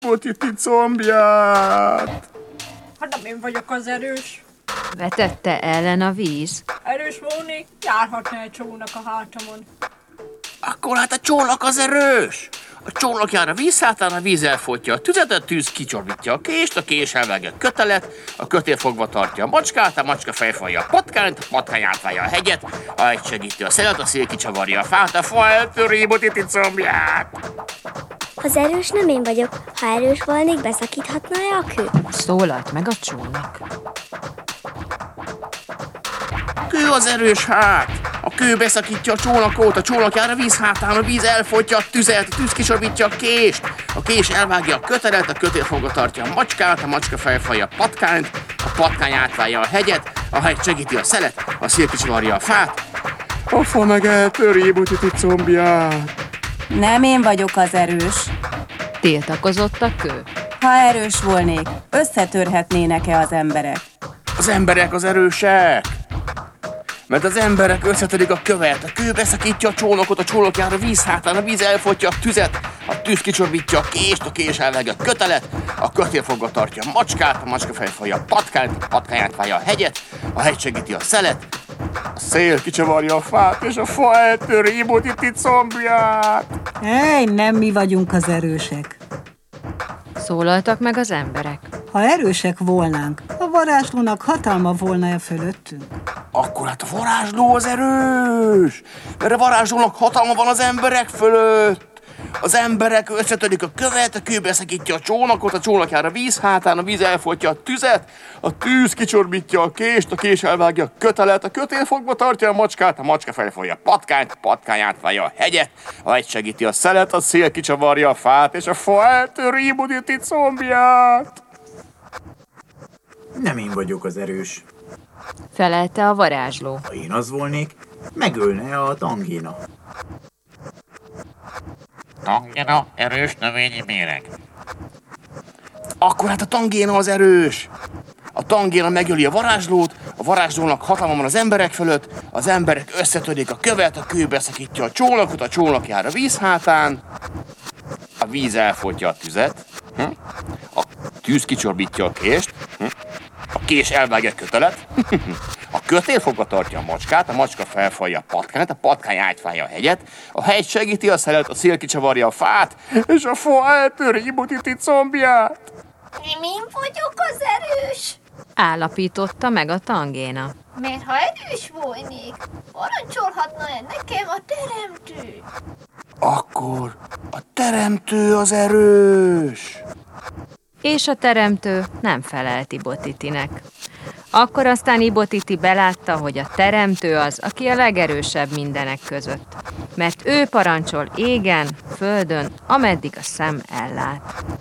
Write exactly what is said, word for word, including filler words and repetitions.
Ibotiti combját! Hát nem én vagyok az erős. Vetette ellen a víz? Erős volnék, járhatna egy csónak a hátamon. Akkor hát a csónak az erős! A csónak jár a víz hátán, a víz elfogyja a tüzet, a tűz kicsorbítja a kést, a kés elvágja a kötelet, a kötél fogva tartja a macskát, a macska fejfalja a patkányt, a patkány átválja a hegyet, a hegy segíti a szelet, a szél kicsavarja a fát, a fa eltöri Ibotiti combját! Az erős nem én vagyok. Ha erős volnék, beszakíthatna-e a kő? Szólalt meg a csónak. Kő az erős hát! A kő beszakítja a csónakot, a csónak jár a víz hátán, a víz elfogyja a tüzet, a tűz kicsorbítja a kést, a kés elvágja a kötelet, a kötél fogva tartja a macskát, a macska fejfalja a patkányt, a patkány átválja a hegyet, a hegy segíti a szelet, a szél kicsavarja a fát, a fa meg eltöri Ibotiti combját. Nem én vagyok az erős. Tiltakozott a kő. Ha erős volnék, összetörhetnének-e az emberek? Az emberek az erősek! Mert az emberek összetörik a követ, a kő beszakítja a csónakot, a csónak jár a víz hátán, a víz elfogyja a tüzet, a tűz kicsorbítja a kést, a kés elvágja a kötelet, a kötél fogva tartja a macskát, a macska fejfalja a patkányt, a patkány átválja a hegyet, a hegy segíti a szelet, a szél kicsavarja a fát, és a fa eltöri Ibotiti combját. Ej, nem mi vagyunk az erősek. Szólaltak meg az emberek. Ha erősek volnánk, a varázslónak hatalma volna-e fölöttünk? Akkor hát a varázsló az erős, mert a varázslónak hatalma van az emberek fölött. Az emberek összetörik a követ, a kő beszakítja a csónakot, a csónak jár a víz hátán, a víz elfogyja a tüzet, a tűz kicsorbítja a kést, a kés elvágja a kötelet, a kötél fogva tartja a macskát, a macska felfogja a patkányt, a patkány átválja a hegyet, a hegy segíti a szelet, a szél kicsavarja a fát, és a fa eltöri Ibotiti combját. Nem én vagyok az erős. Felelte a varázsló. Ha én az volnék, megölne a tangéna. Tangéna erős növényi méreg. Akkor hát a tangéna az erős. A tangéna megöli a varázslót, a varázslónak hatalma van az emberek fölött, az emberek összetörik a követ, a kő beszakítja a csónakot, a csónak jár a víz hátán, a víz elfogyja a tüzet, hm? A tűz kicsorbítja a kést, hm? A kés elvágja a kötelet, a kötél fogva tartja a macskát, a macska felfalja a patkányt, a patkány átválja a hegyet, a hegy segíti a szelet, a szél kicsavarja a fát, és a fa eltöri Ibotiti combját. Nem én vagyok az erős. Állapította meg a tangéna. Mert ha erős volnék, parancsolhatna-e nekem a teremtő? Akkor a teremtő az erős. És a teremtő nem felelt Ibotitinek. Akkor aztán Ibotiti belátta, hogy a teremtő az, aki a legerősebb mindenek között. Mert ő parancsol égen, földön, ameddig a szem ellát.